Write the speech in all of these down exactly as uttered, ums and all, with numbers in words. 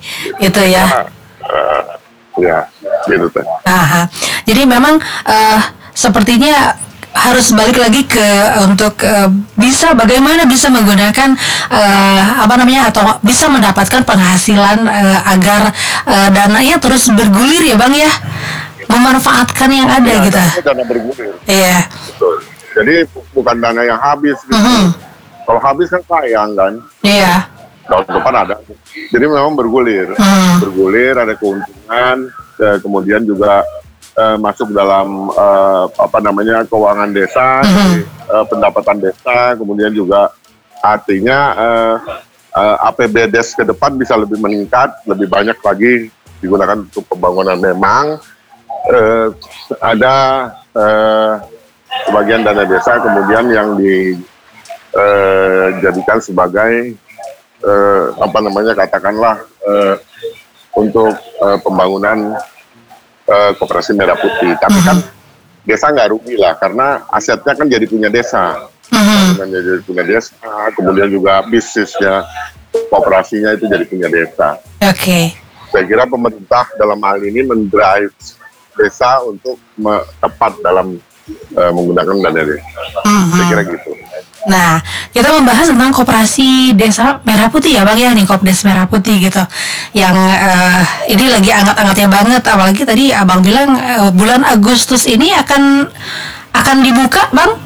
itu ya. Uh, ya, gitu teh. Aha. Jadi memang uh, sepertinya harus balik lagi ke untuk uh, bisa bagaimana bisa menggunakan uh, apa namanya atau bisa mendapatkan penghasilan uh, agar uh, dananya terus bergulir ya Bang ya, memanfaatkan yang ada ya, gitu. Dana bergulir. Iya. Betul. Jadi bukan dana yang habis gitu. Uh-huh. Kalau habis kan sayang kan. Iya. Tahun depan ada. Jadi memang bergulir, uh-huh. bergulir ada keuntungan, eh, kemudian juga Uh, masuk dalam uh, apa namanya keuangan desa, mm-hmm. uh, pendapatan desa, kemudian juga artinya uh, uh, A P B D E S ke depan bisa lebih meningkat, lebih banyak lagi digunakan untuk pembangunan. Memang uh, ada uh, sebagian dana desa kemudian yang dijadikan uh, sebagai uh, apa namanya katakanlah uh, untuk uh, pembangunan Uh, Koperasi Merah Putih, tapi uh-huh. kan desa nggak rugi lah karena asetnya kan jadi punya desa, uh-huh. jadi punya desa, kemudian juga bisnisnya, kooperasinya itu jadi punya desa. Oke. Okay. Saya kira pemerintah dalam hal ini mendrive desa untuk me- tepat dalam uh, menggunakan dana desa. Uh-huh. Saya kira gitu. Nah, kita membahas tentang Koperasi Desa Merah Putih ya Bang ya, nih Kopdes Merah Putih gitu. Yang uh, ini lagi anget-angetnya banget, apalagi tadi Abang bilang uh, bulan Agustus ini akan akan dibuka, Bang?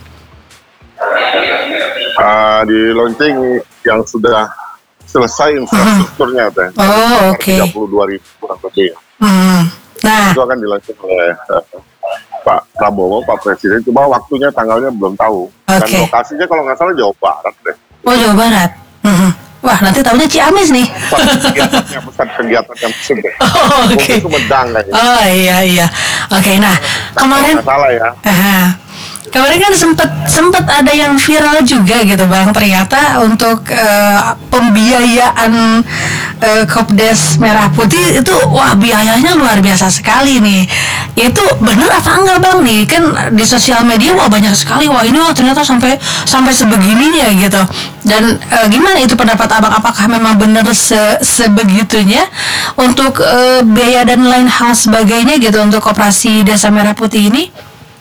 Uh, di launching yang sudah selesai infrastrukturnya, uh-huh. teh. Oh, oke. Okay. tiga puluh dua ribu kurang lebih. Hmm. Nah, itu akan dilaunching oleh uh, Pak Prabowo, Pak Presiden, cuma waktunya tanggalnya belum tahu. Okay. Dan lokasinya kalau nggak salah Jawa Barat deh. Oh, Jawa Barat. Mm-hmm. Wah, nanti tahunya Ciamis nih. Kegiatannya, pusat kegiatan yang sudah. Oh, oke. Okay. Sumedang kayaknya. Oh iya iya. Oke, okay, nah kemarin. Nggak salah ya. Uh, Kemarin kan sempat sempat ada yang viral juga gitu Bang, ternyata untuk uh, pembiayaan uh, Kopdes Merah Putih itu wah biayanya luar biasa sekali nih. Itu benar apa enggak Bang nih? Kan di sosial media wah banyak sekali wah ini wah ternyata sampai sampai sebegininya gitu. Dan uh, gimana itu pendapat Abang, apakah memang benar se- sebegitunya untuk uh, biaya dan lain hal sebagainya gitu untuk Koperasi Desa Merah Putih ini?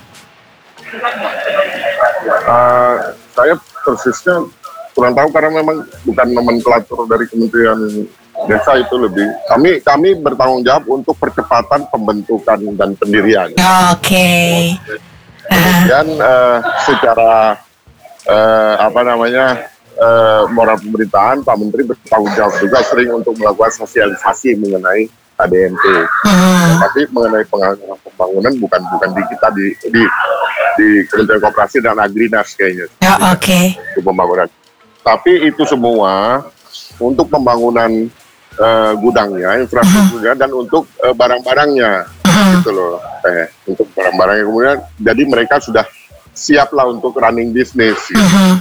Uh, saya persisnya kurang tahu karena memang bukan nomenklatur dari Kementerian Desa, itu lebih kami kami bertanggung jawab untuk percepatan pembentukan dan pendirian. Oke. Okay. Kemudian uh, secara uh, apa namanya uh, moral pemerintahan, Pak Menteri bertanggung jawab juga sering untuk melakukan sosialisasi mengenai K D M P. Hmm. Tapi mengenai penganggaran pembangunan bukan bukan di kita di di di Kementerian Koperasi dan Agrinas kayaknya. Ya, oke. Okay. Untuk pembangunan. Tapi itu semua untuk pembangunan uh, gudangnya, infrastrukturnya, uh-huh. dan untuk uh, barang-barangnya, uh-huh. gitu loh. Eh, untuk barang-barangnya kemudian, jadi mereka sudah siap lah untuk running bisnis. Gitu. Uh-huh.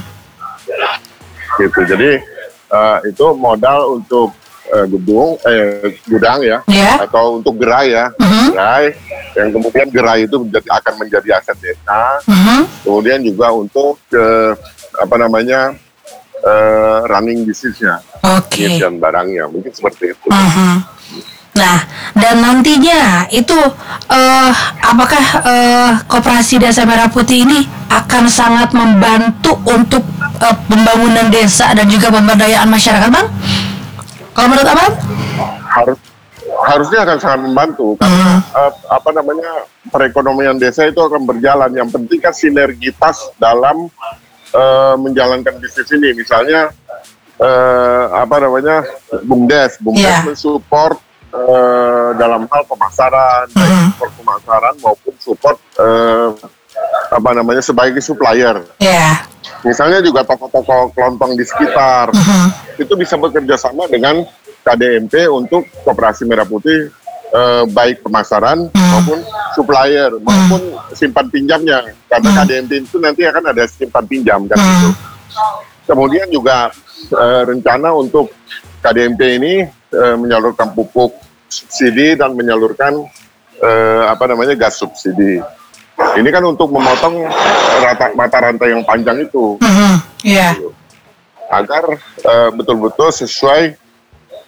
gitu. Jadi uh, itu modal untuk uh, gedung, eh, gudang ya, yeah. atau untuk gerai ya, uh-huh. gerai. Yang kemudian gerai itu menjadi, akan menjadi aset desa. Uh-huh. Kemudian juga untuk uh, apa namanya uh, running bisnisnya, okay. dan barangnya, mungkin seperti itu. Uh-huh. Nah, dan nantinya itu uh, apakah uh, Koperasi Desa Merah Putih ini akan sangat membantu untuk uh, pembangunan desa dan juga pemberdayaan masyarakat, Bang? Kalau menurut Abang? Harus harusnya akan sangat membantu karena uh. uh, apa namanya perekonomian desa itu akan berjalan. Yang penting kan sinergitas dalam uh, menjalankan bisnis ini. Misalnya uh, apa namanya BUMDes, BUMDes yeah. mensupport uh, dalam hal pemasaran, uh. baik support pemasaran maupun support uh, apa namanya sebagai supplier. Yeah. Misalnya juga toko-toko kelontong di sekitar uh. itu bisa bekerja sama dengan K D M P untuk Koperasi Merah Putih, eh, baik pemasaran hmm. maupun supplier maupun hmm. simpan pinjamnya, karena hmm. K D M P itu nanti akan ada simpan pinjam kan hmm. gitu. Kemudian juga eh, rencana untuk K D M P ini eh, menyalurkan pupuk subsidi dan menyalurkan eh, apa namanya gas subsidi. Ini kan untuk memotong rata, mata rantai yang panjang itu, hmm. yeah. agar eh, betul-betul sesuai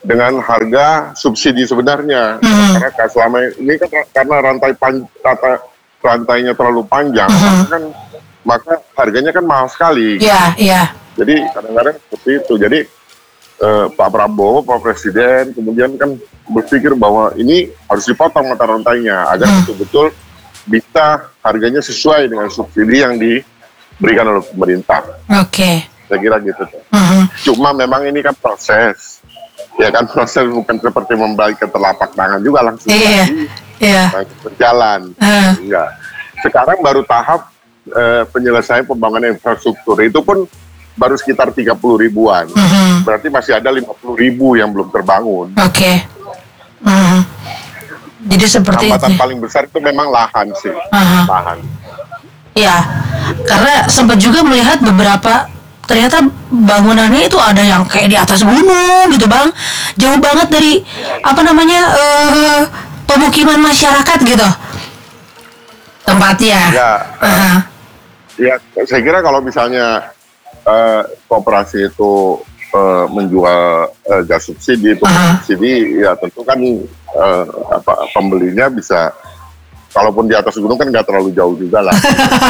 dengan harga subsidi sebenarnya. Hmm. Karena kan selama ini kan karena rantai pan, rata, rantainya terlalu panjang, Hmm. kan maka harganya kan mahal sekali. Iya, iya. Jadi kadang-kadang seperti itu. Jadi eh, Pak Prabowo, Pak Presiden, kemudian kan berpikir bahwa ini harus dipotong mata rantainya agar Hmm. betul-betul bisa harganya sesuai dengan subsidi yang diberikan oleh pemerintah. Oke. Saya kira gitu. Hmm. Cuma memang ini kan proses. Ya kan proses bukan seperti membalikan telapak tangan juga langsung Iya, jadi iya. langsung berjalan. Hmm. Enggak. Sekarang baru tahap eh, penyelesaian pembangunan infrastruktur. Itu pun baru sekitar tiga puluh ribuan. Hmm. Berarti masih ada lima puluh ribu yang belum terbangun. Oke. Hmm. Jadi seperti Hambatan itu. paling besar itu memang lahan sih. Aha. Lahan. Ya, karena sempat juga melihat beberapa ternyata bangunannya itu ada yang kayak di atas gunung gitu bang, jauh banget dari apa namanya eh, pemukiman masyarakat gitu tempatnya. Ya, Aha. ya saya kira kalau misalnya eh, koperasi itu eh, menjual eh, gas subsidi itu Aha. subsidi, ya tentu kan eh, apa pembelinya bisa, kalaupun di atas gunung kan nggak terlalu jauh juga lah.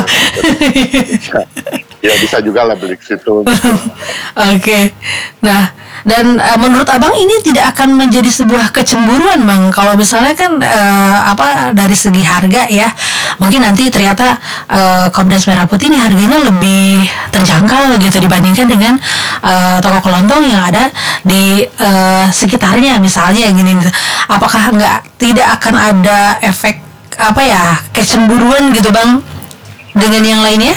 Ya bisa juga lah beli ke situ. Oke, nah dan eh, menurut abang ini tidak akan menjadi sebuah kecemburuan bang kalau misalnya kan eh, apa dari segi harga ya mungkin nanti ternyata eh, Kopdar Merah Putih ini harganya lebih terjangkau gitu dibandingkan dengan eh, toko kelontong yang ada di eh, sekitarnya misalnya gini, apakah nggak tidak akan ada efek apa ya kecemburuan gitu bang dengan yang lainnya?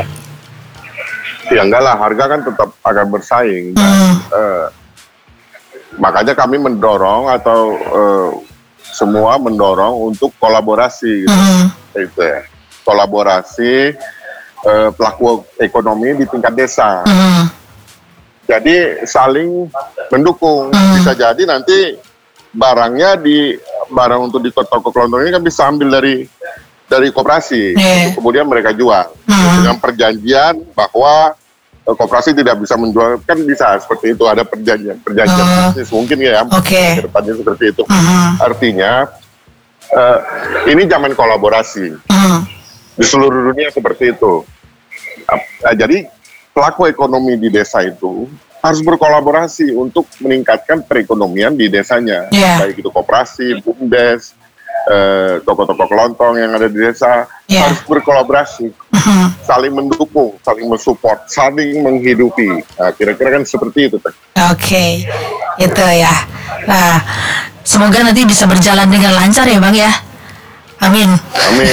Ya enggak lah, harga kan tetap akan bersaing. Dan, Hmm. eh, makanya kami mendorong atau eh, semua mendorong untuk kolaborasi gitu. Hmm. Itu ya. Kolaborasi eh, pelaku ekonomi di tingkat desa. Hmm. Jadi saling mendukung. Hmm. Bisa jadi nanti barangnya di barang untuk di toko kelontong ini kan bisa ambil dari dari koperasi, Yeah. kemudian mereka jual Hmm. dengan perjanjian bahwa eh, koperasi tidak bisa menjual, kan bisa seperti itu, ada perjanjian perjanjian Oh. bisnis mungkin ya, Oke. ke depannya seperti itu. Hmm. Artinya eh, ini zaman kolaborasi Hmm. di seluruh dunia seperti itu. Nah, jadi pelaku ekonomi di desa itu harus berkolaborasi untuk meningkatkan perekonomian di desanya, Yeah. baik itu koperasi, bumdes, eh, toko-toko kelontong yang ada di desa, Yeah. harus berkolaborasi, Hmm. saling mendukung, saling mensupport, saling menghidupi. Nah, kira-kira kan seperti itu. Teh. Oke, itu ya. Nah, semoga nanti bisa berjalan dengan lancar ya bang ya. Amin. Amin.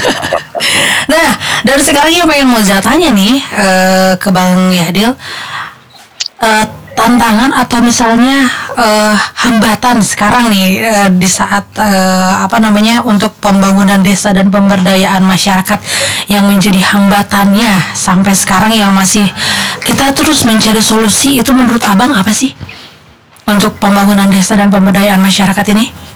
Nah, dari sekarang yang pengen mau saya tanya nih eh, ke Bang Yahdil, eh, tantangan atau misalnya eh, hambatan sekarang nih eh, di saat eh, apa namanya untuk pembangunan desa dan pemberdayaan masyarakat yang menjadi hambatannya sampai sekarang yang masih kita terus mencari solusi, itu menurut abang apa sih untuk pembangunan desa dan pemberdayaan masyarakat ini?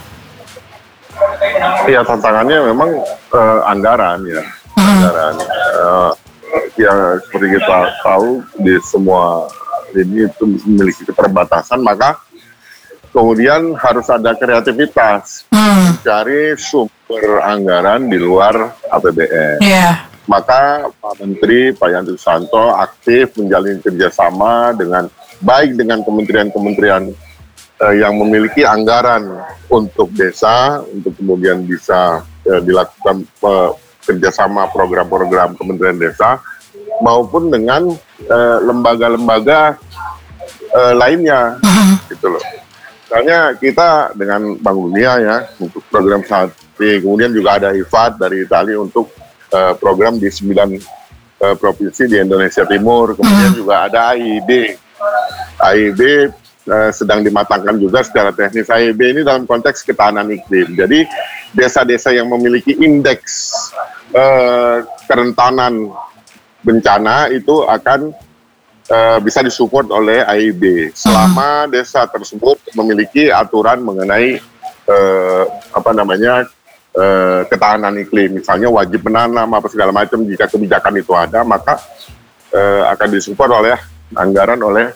Ya, tantangannya memang eh, anggaran ya, Hmm. anggaran. Eh, yang seperti kita tahu di semua ini itu memiliki keterbatasan, maka kemudian harus ada kreativitas, Hmm. mencari sumber anggaran di luar A P B N. Ya. Maka Pak Menteri, Pak Yanti Susanto aktif menjalin kerjasama dengan baik dengan kementerian-kementerian eh, yang memiliki anggaran untuk desa, untuk kemudian bisa eh, dilakukan eh, kerjasama program-program Kementerian Desa, maupun dengan eh, lembaga-lembaga eh, lainnya, Hmm. gitu loh. Misalnya kita dengan Bank Dunia ya untuk program Sati, kemudian juga ada I F A D dari Italia untuk eh, program di sembilan eh, provinsi di Indonesia Timur, kemudian juga ada A I D. A I D eh, sedang dimatangkan juga secara teknis. A I D ini dalam konteks ketahanan iklim. Jadi desa-desa yang memiliki indeks eh, kerentanan bencana itu akan uh, bisa disupport oleh A I B selama desa tersebut memiliki aturan mengenai uh, apa namanya uh, ketahanan iklim, misalnya wajib menanam apa segala macam. Jika kebijakan itu ada, maka uh, akan disupport oleh anggaran oleh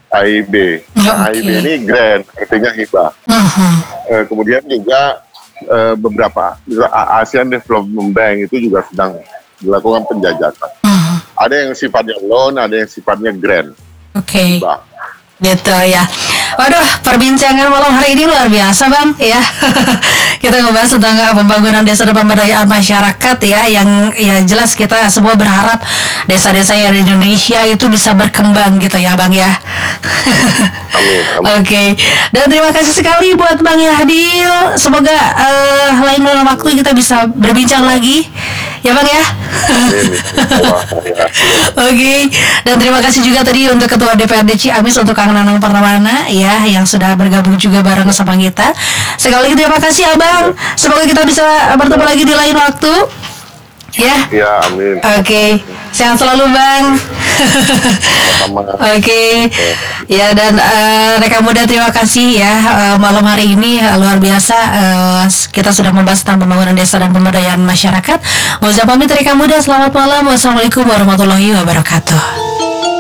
A I B. Nah, A I B Oke. ini grant, artinya hibah. Mhm. Eh, kemudian juga eh, beberapa A- ASEAN Development Bank itu juga sedang dilakukan penjajakan. Mhm. Ada yang sifatnya loan, ada yang sifatnya grant. Oke. Hibah. Gitu ya. Waduh, perbincangan malam hari ini luar biasa Bang ya. Kita ngebahas tentang uh, pembangunan desa dan pemberdayaan masyarakat ya, yang ya jelas kita semua berharap desa-desa yang di Indonesia itu bisa berkembang gitu ya Bang ya. Amin. amin. Oke, dan terima kasih sekali buat Bang Yahdil. Semoga uh, lain waktu kita bisa berbincang lagi ya Bang ya. Amin. Wah, ya. Oke, dan terima kasih juga tadi untuk Ketua D P R D Ciamis untuk Kang Nanang Permana ya, yang sudah bergabung juga bareng sama kita. Sekali lagi terima kasih Abang. Semoga kita bisa bertemu lagi di lain waktu. Ya. Ya, amin. Oke, sehat selalu Bang. Sama. Oke, ya dan uh, rekan muda terima kasih ya, uh, malam hari ini uh, luar biasa uh, kita sudah membahas tentang pembangunan desa dan pemberdayaan masyarakat. Mau pamit rekan muda, selamat malam, wassalamualaikum warahmatullahi wabarakatuh.